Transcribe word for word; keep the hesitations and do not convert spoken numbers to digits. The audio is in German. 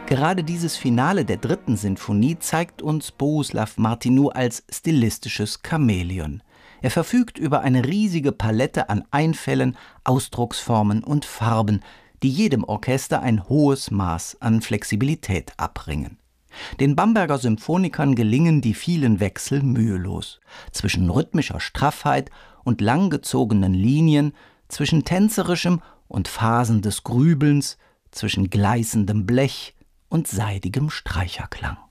Gerade dieses Finale der dritten Sinfonie zeigt uns Bohuslav Martinu als stilistisches Chamäleon. Er verfügt über eine riesige Palette an Einfällen, Ausdrucksformen und Farben, die jedem Orchester ein hohes Maß an Flexibilität abringen. Den Bamberger Symphonikern gelingen die vielen Wechsel mühelos. Zwischen rhythmischer Straffheit und langgezogenen Linien, zwischen tänzerischem und Phasen des Grübelns, zwischen gleißendem Blech und seidigem Streicherklang.